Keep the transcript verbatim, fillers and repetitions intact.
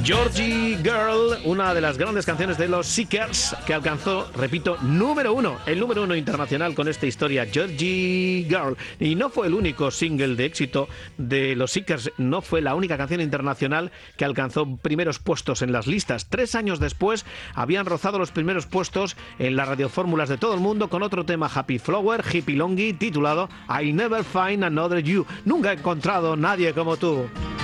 Georgie Girl, una de las grandes canciones de los Seekers, que alcanzó, repito, número uno, el número uno internacional con esta historia, Georgie Girl. Y no fue el único single de éxito de los Seekers, no fue la única canción internacional que alcanzó primeros puestos en las listas. Tres años después habían rozado los primeros puestos en las radiofórmulas de todo el mundo con otro tema, Happy Flower, Hippie Longy, titulado I Never Find Another You. Nunca he encontrado nadie como tú.